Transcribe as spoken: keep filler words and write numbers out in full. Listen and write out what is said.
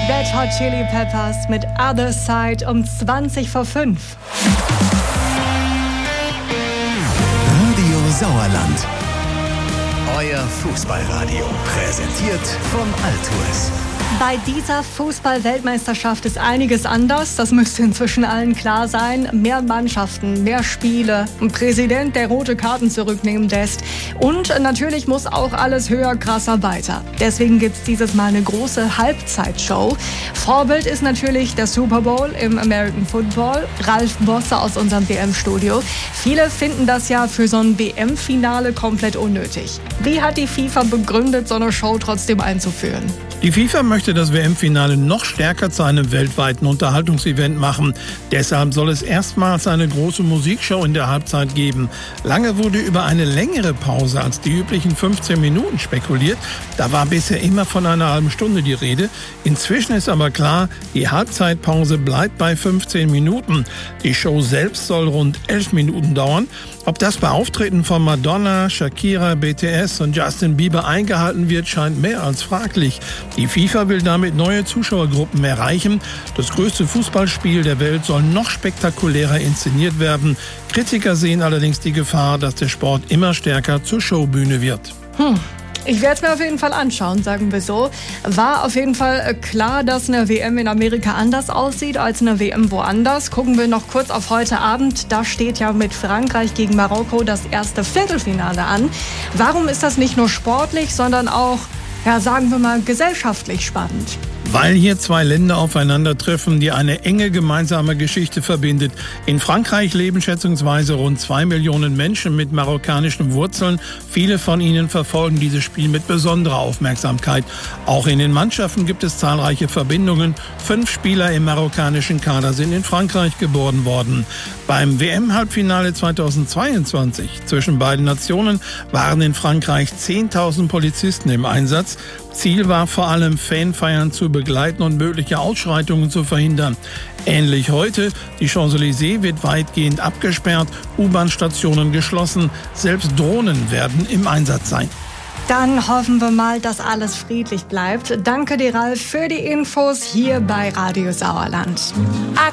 Red Hot Chili Peppers mit Other Side um zwanzig vor fünf. Radio Sauerland. Euer Fußballradio. Präsentiert von Altues. Bei dieser Fußball-Weltmeisterschaft ist einiges anders. Das müsste inzwischen allen klar sein. Mehr Mannschaften, mehr Spiele, ein Präsident, der rote Karten zurücknehmen lässt. Und natürlich muss auch alles höher, krasser weiter. Deswegen gibt es dieses Mal eine große Halbzeitshow. Vorbild ist natürlich der Super Bowl im American Football. Ralf Bosse aus unserem W M-Studio. Viele finden das ja für so ein W M-Finale komplett unnötig. Wie hat die FIFA begründet, so eine Show trotzdem einzuführen? Die FIFA möchte das W M-Finale noch stärker zu einem weltweiten Unterhaltungsevent machen. Deshalb soll es erstmals eine große Musikshow in der Halbzeit geben. Lange wurde über eine längere Pause als die üblichen fünfzehn Minuten spekuliert. Da war bisher immer von einer halben Stunde die Rede. Inzwischen ist aber klar, die Halbzeitpause bleibt bei fünfzehn Minuten. Die Show selbst soll rund elf Minuten dauern. Ob das bei Auftritten von Madonna, Shakira, B T S und Justin Bieber eingehalten wird, scheint mehr als fraglich. Die FIFA will damit neue Zuschauergruppen erreichen. Das größte Fußballspiel der Welt soll noch spektakulärer inszeniert werden. Kritiker sehen allerdings die Gefahr, dass der Sport immer stärker zur Showbühne wird. Hm. Ich werde es mir auf jeden Fall anschauen, sagen wir so. War auf jeden Fall klar, dass eine W M in Amerika anders aussieht als eine W M woanders. Gucken wir noch kurz auf heute Abend. Da steht ja mit Frankreich gegen Marokko das erste Viertelfinale an. Warum ist das nicht nur sportlich, sondern auch, ja, sagen wir mal, gesellschaftlich spannend? Weil hier zwei Länder aufeinandertreffen, die eine enge gemeinsame Geschichte verbindet. In Frankreich leben schätzungsweise rund zwei Millionen Menschen mit marokkanischen Wurzeln. Viele von ihnen verfolgen dieses Spiel mit besonderer Aufmerksamkeit. Auch in den Mannschaften gibt es zahlreiche Verbindungen. Fünf Spieler im marokkanischen Kader sind in Frankreich geboren worden. Beim W M-Halbfinale zweitausendzweiundzwanzig zwischen beiden Nationen waren in Frankreich zehntausend Polizisten im Einsatz. Ziel war vor allem, Fanfeiern zu begleiten und mögliche Ausschreitungen zu verhindern. Ähnlich heute, die Champs-Élysées wird weitgehend abgesperrt, U-Bahn-Stationen geschlossen, selbst Drohnen werden im Einsatz sein. Dann hoffen wir mal, dass alles friedlich bleibt. Danke dir, Ralf, für die Infos hier bei Radio Sauerland.